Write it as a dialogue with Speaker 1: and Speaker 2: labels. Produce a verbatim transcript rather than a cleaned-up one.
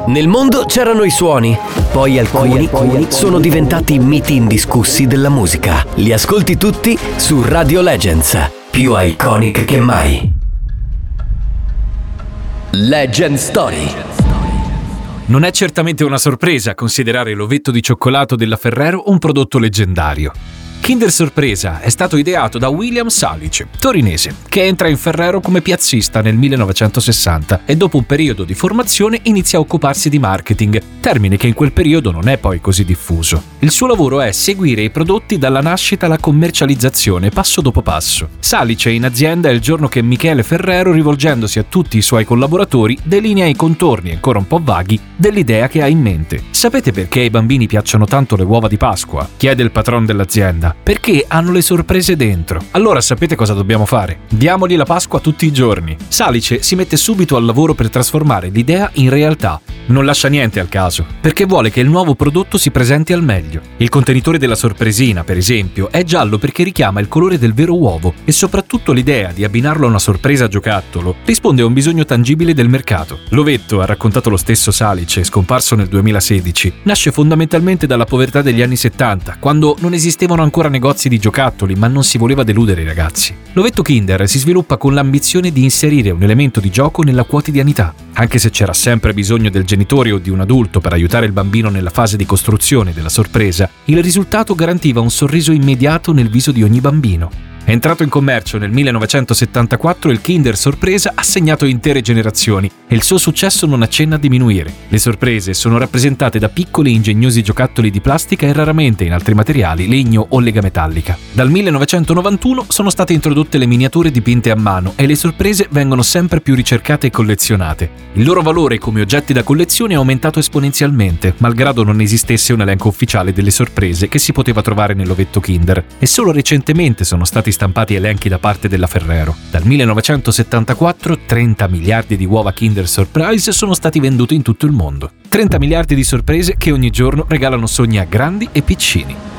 Speaker 1: Nel mondo c'erano i suoni, poi alcuni, poi alcuni sono diventati miti indiscussi della musica. Li ascolti tutti su Radio Legends, più iconic che mai. Legend Story.
Speaker 2: Non è certamente una sorpresa considerare l'ovetto di cioccolato della Ferrero un prodotto leggendario. Kinder Sorpresa è stato ideato da William Salice, torinese, che entra in Ferrero come piazzista nel millenovecentosessanta e dopo un periodo di formazione inizia a occuparsi di marketing, termine che in quel periodo non è poi così diffuso. Il suo lavoro è seguire i prodotti dalla nascita alla commercializzazione, passo dopo passo. Salice in azienda è il giorno che Michele Ferrero, rivolgendosi a tutti i suoi collaboratori, delinea i contorni ancora un po' vaghi dell'idea che ha in mente. Sapete perché ai bambini piacciono tanto le uova di Pasqua? Chiede il patron dell'azienda. Perché hanno le sorprese dentro. Allora sapete cosa dobbiamo fare? Diamogli la Pasqua tutti i giorni. Salice si mette subito al lavoro per trasformare l'idea in realtà. Non lascia niente al caso, perché vuole che il nuovo prodotto si presenti al meglio. Il contenitore della sorpresina, per esempio, è giallo perché richiama il colore del vero uovo e soprattutto l'idea di abbinarlo a una sorpresa giocattolo risponde a un bisogno tangibile del mercato. L'ovetto, ha raccontato lo stesso Salice, scomparso nel duemilasedici, nasce fondamentalmente dalla povertà degli anni settanta, quando non esistevano ancora negozi di giocattoli, ma non si voleva deludere i ragazzi. L'ovetto Kinder si sviluppa con l'ambizione di inserire un elemento di gioco nella quotidianità. Anche se c'era sempre bisogno del genitore o di un adulto per aiutare il bambino nella fase di costruzione della sorpresa, il risultato garantiva un sorriso immediato nel viso di ogni bambino. Entrato in commercio nel millenovecentosettantaquattro, il Kinder Sorpresa ha segnato intere generazioni e il suo successo non accenna a diminuire. Le sorprese sono rappresentate da piccoli e ingegnosi giocattoli di plastica e raramente in altri materiali, legno o lega metallica. Dal millenovecentonovantuno sono state introdotte le miniature dipinte a mano e le sorprese vengono sempre più ricercate e collezionate. Il loro valore come oggetti da collezione è aumentato esponenzialmente, malgrado non esistesse un elenco ufficiale delle sorprese che si poteva trovare nell'ovetto Kinder, e solo recentemente sono stati stampati elenchi da parte della Ferrero. Dal millenovecentosettantaquattro trenta miliardi di uova Kinder Surprise sono stati venduti in tutto il mondo. trenta miliardi di sorprese che ogni giorno regalano sogni a grandi e piccini.